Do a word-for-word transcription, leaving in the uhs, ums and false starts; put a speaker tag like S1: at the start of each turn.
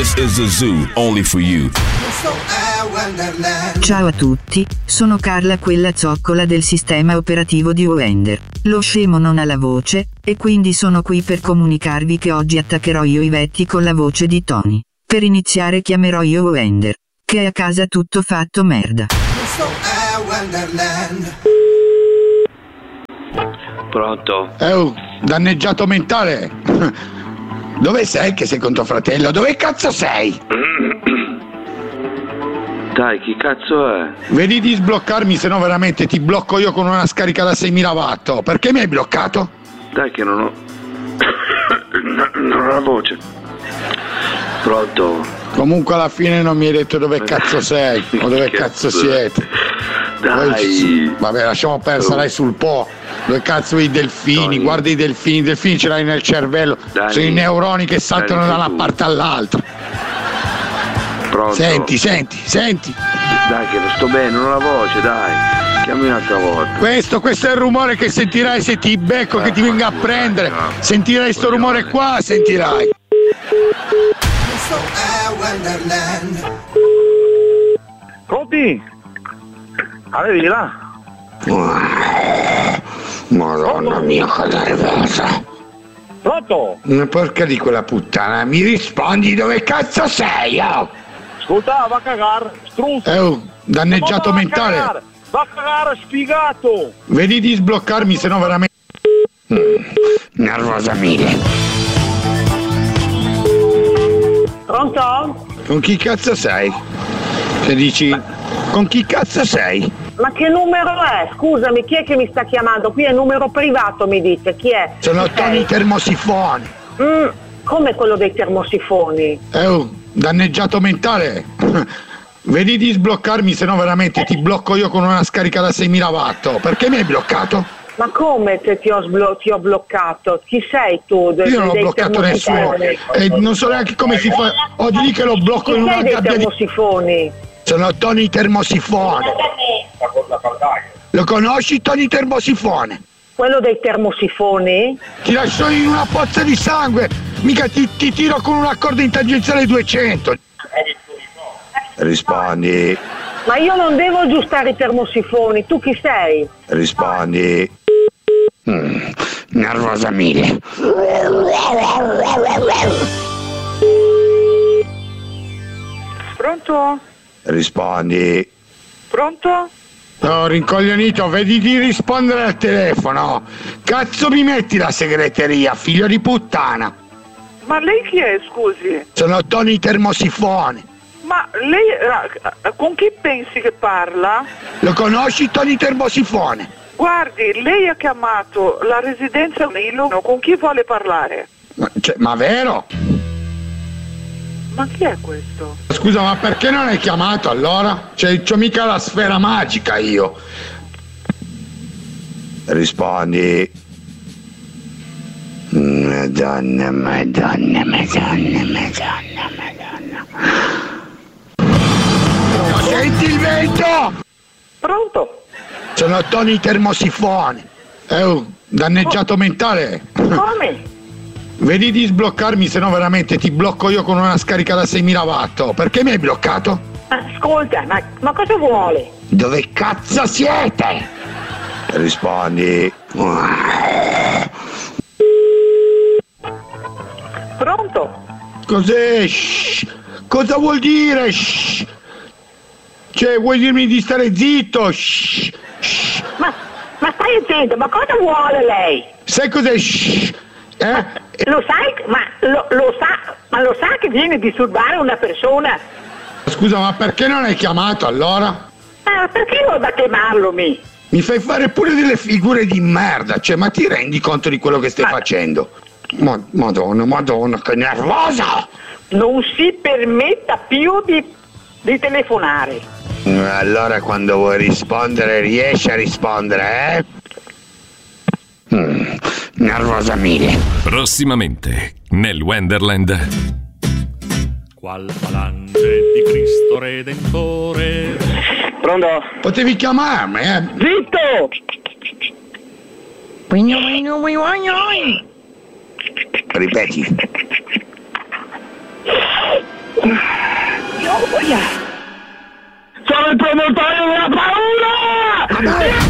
S1: This is a zoo only for you.
S2: Ciao a tutti, sono Carla, quella zoccola del sistema operativo di Wender. Lo scemo non ha la voce, e quindi sono qui per comunicarvi che oggi attaccherò io i vecchi con la voce di Tony. Per iniziare chiamerò io Wender, che è a casa tutto fatto merda.
S3: Pronto?
S4: Oh, danneggiato mentale! Dove sei che sei con tuo fratello? Dove cazzo sei?
S3: Dai, chi cazzo è?
S4: Vedi di sbloccarmi, se no veramente ti blocco io con una scarica da seimila watt. Perché mi hai bloccato?
S3: Dai che non ho... non ho la voce. Pronto?
S4: Comunque alla fine non mi hai detto dove cazzo sei o dove cazzo siete.
S3: Dai.
S4: Poi, vabbè, lasciamo perdere, sarai sul Po. Dove cazzo i delfini?
S3: Tony.
S4: Guarda i delfini, i delfini ce l'hai nel cervello.
S3: Dai.
S4: Sono i neuroni che saltano
S3: Dai,
S4: da una
S3: tu.
S4: parte all'altra.
S3: Pronto?
S4: Senti, senti, senti.
S3: Dai che non sto bene, non ho la voce, dai. Chiami un'altra volta.
S4: Questo, questo è il rumore che sentirai se ti becco, che ti venga a prendere. Sentirai sto rumore qua, sentirai.
S5: Pronti? Avevi là?
S4: Madonna mia, che nervosa.
S5: Pronto?
S4: Una porca di quella puttana, mi rispondi dove cazzo sei, oh?
S5: Ascolta, va a cagare, struzzo.
S4: Oh, danneggiato
S5: Va a
S4: mentale.
S5: cagare, va a cagare, sfigato.
S4: Vedi di sbloccarmi, se no veramente... Mm, nervosa mille.
S6: Pronto?
S4: Con chi cazzo sei? Che dici? Con chi cazzo sei?
S6: Ma che numero è? Scusami, chi è che mi sta chiamando? Qui è numero privato, mi dice, chi è?
S4: Sono
S6: Chi sei?
S4: Tony Termosifoni.
S6: Mm, come quello dei termosifoni?
S4: Oh, danneggiato mentale. Vedi di sbloccarmi, se no veramente ti blocco io con una scarica da seimila watt. Perché mi hai bloccato?
S6: Ma come te ti ho, sblo- ti ho bloccato? Chi sei tu? De-
S4: Io non ho
S6: dei
S4: bloccato nessuno.
S6: termosifoni?
S4: E non so neanche come si fa. Oggi lì che lo blocco
S6: Chi
S4: in una
S6: sei dei
S4: gabbia di...
S6: termosifoni?
S4: Sono Tony Termosifone. Lo conosci Tony Termosifone?
S6: Quello dei termosifoni?
S4: Ti lascio in una pozza di sangue. Mica ti, ti tiro con un accordo in tangenziale duecento. Rispondi.
S6: Ma io non devo aggiustare i termosifoni, tu chi sei?
S4: Rispondi. Mm, nervosa mille.
S7: Pronto?
S4: Rispondi.
S7: Pronto?
S4: No, rincoglionito, vedi di rispondere al telefono. Cazzo mi metti la segreteria, figlio di puttana.
S7: Ma lei chi è, scusi?
S4: Sono Tony Termosifone.
S7: Ma lei eh, con chi pensi che parla?
S4: Lo conosci Tony Termosifone?
S7: Guardi, lei ha chiamato la residenza Nilo, con chi vuole parlare?
S4: Ma, cioè, ma vero?
S7: Ma chi è questo?
S4: Scusa, ma perché non hai chiamato allora? Cioè, c'ho mica la sfera magica io. Rispondi. Madonna, madonna, madonna, madonna, madonna. Senti il vento?
S6: Pronto?
S4: Sono Tony Termosifone. Oh, danneggiato mentale.
S6: Come?
S4: Vedi di sbloccarmi, se no veramente ti blocco io con una scarica da seimila watt. Perché mi hai bloccato?
S6: Ascolta, ma, ma cosa vuole?
S4: Dove cazzo siete? Rispondi.
S6: Pronto?
S4: Cos'è? Shh. Cosa vuol dire? Shh. Cioè, vuoi dirmi di stare zitto? Shh. Shh.
S6: Ma, ma stai attento, ma cosa vuole lei?
S4: Sai cos'è? Shh. Eh?
S6: Lo sai, ma lo, lo sa, ma lo sa che viene a disturbare una persona?
S4: Scusa, ma perché non hai chiamato allora?
S6: Ah, perché non da chiamarlo mi?
S4: Mi fai fare pure delle figure di merda, cioè, ma ti rendi conto di quello che stai
S6: Ma-
S4: facendo? Ma- Madonna, madonna, che nervosa!
S6: Non si permetta più di, di telefonare.
S4: Allora quando vuoi rispondere riesci a rispondere, eh? Mm, nervosa mille.
S1: Prossimamente nel Wonderland.
S8: Qual falange di Cristo Redentore.
S5: Pronto?
S4: Potevi chiamarmi, eh?
S5: Zitto!
S4: Ripeti.
S5: Sono il promotorio della paura!